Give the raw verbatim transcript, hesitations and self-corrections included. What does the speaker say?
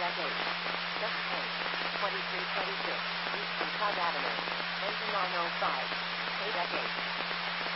eight. Just change. twenty-three twenty-six. East from Cloud Avenue. Engine nine oh five. K eight.